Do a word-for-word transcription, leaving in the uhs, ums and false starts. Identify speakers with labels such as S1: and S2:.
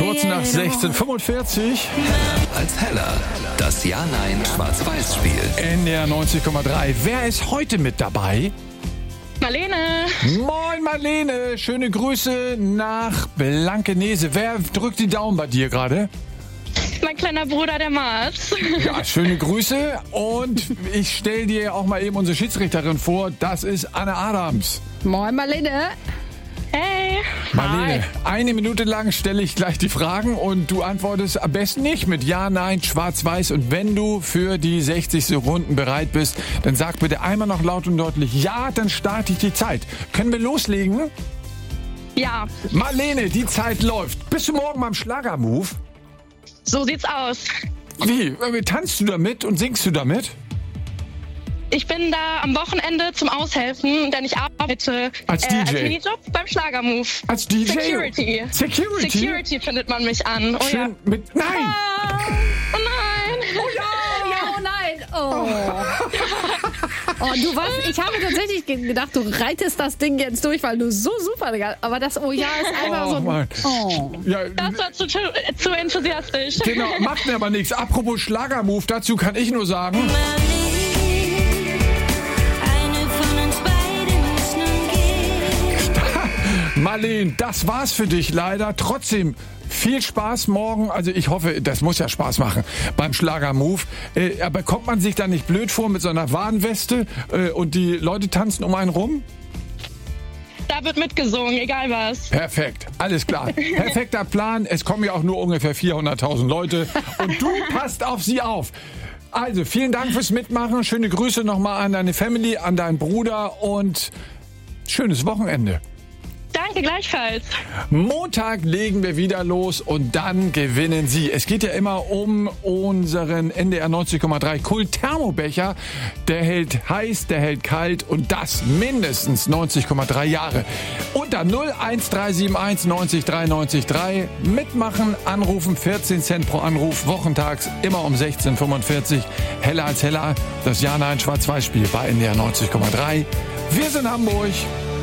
S1: Kurz nach sechzehn Uhr fünfundvierzig.
S2: Als Heller. Das Ja-Nein-Schwarz-Weiß-Spiel.
S1: N D R neunzig Komma drei. Wer ist heute mit dabei?
S3: Marlene.
S1: Moin Marlene. Schöne Grüße nach Blankenese. Wer drückt die Daumen bei dir gerade?
S3: Mein kleiner Bruder, der Mars.
S1: Ja, schöne Grüße. Und ich stelle dir auch mal eben unsere Schiedsrichterin vor. Das ist Anne Adams.
S4: Moin Marlene.
S3: Hey.
S1: Marlene, eine Minute lang stelle ich gleich die Fragen und du antwortest am besten nicht mit Ja, Nein, Schwarz-Weiß. Und wenn du für die sechzig Sekunden bereit bist, dann sag bitte einmal noch laut und deutlich Ja, dann starte ich die Zeit. Können wir loslegen?
S3: Ja.
S1: Marlene, die Zeit läuft. Bist du morgen beim Schlagermove?
S3: So sieht's aus.
S1: Wie? Tanzt du damit und singst du damit?
S3: Ich bin da am Wochenende zum Aushelfen, denn ich arbeite
S1: als D J.
S3: Äh, als Minijob beim Schlagermove.
S1: Als D J?
S3: Security.
S1: Security?
S3: Security findet man mich an. Oh
S1: Schön
S3: ja.
S1: mit... Nein!
S3: Ah, oh nein!
S4: Oh ja! Ja, oh nein! Oh. Oh, du warst, ich habe tatsächlich gedacht, du reitest das Ding jetzt durch, weil du so super, aber das Oh ja ist einfach
S1: Oh,
S4: so ein...
S1: Mann.
S4: Oh.
S1: Ja,
S3: Das war zu, zu enthusiastisch.
S1: genau, macht mir aber nichts. Apropos Schlagermove, dazu kann ich nur sagen... Marlene, das war's für dich leider. Trotzdem viel Spaß morgen. Also ich hoffe, das muss ja Spaß machen beim Schlagermove. Äh, aber kommt man sich da nicht blöd vor mit so einer Warnweste äh, und die Leute tanzen um einen rum?
S3: Da wird mitgesungen, egal was.
S1: Perfekt, alles klar. Perfekter Plan. Es kommen ja auch nur ungefähr vierhunderttausend Leute und du passt auf sie auf. Also vielen Dank fürs Mitmachen. Schöne Grüße nochmal an deine Family, an deinen Bruder und schönes Wochenende.
S3: Danke, gleichfalls.
S1: Montag legen wir wieder los und dann gewinnen Sie. Es geht ja immer um unseren N D R neunzig Komma drei Kult-Thermobecher. Der hält heiß, der hält kalt und das mindestens neunzig Komma drei Jahre. Unter null eins drei sieben eins neunzig drei neunzig drei mitmachen, anrufen, vierzehn Cent pro Anruf, wochentags immer um sechzehn Uhr fünfundvierzig. Heller als Heller, das Ja-Nein-Schwarz-Weiß-Spiel bei N D R neunzig Komma drei. Wir sind Hamburg.